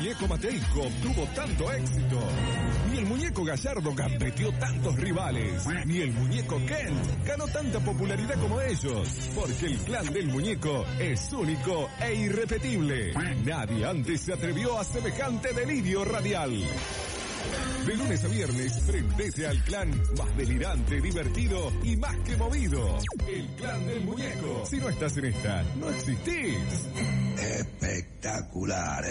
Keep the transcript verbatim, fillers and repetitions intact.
muñeco Mateico obtuvo tanto éxito. Ni el muñeco Gallardo gambeteó tantos rivales. Ni el muñeco Kent ganó tanta popularidad como ellos. Porque el clan del muñeco es único e irrepetible. Nadie antes se atrevió a semejante delirio radial. De lunes a viernes, prendete al clan más delirante, divertido y más que movido. El clan del muñeco. Si no estás en esta, no existís. Espectacular.